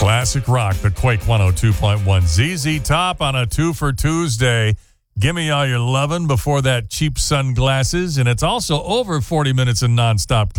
Classic rock, the Quake 102.1. ZZ Top on a 2 for Tuesday. Give me all your lovin' before that cheap sunglasses. And it's also over 40 minutes in nonstop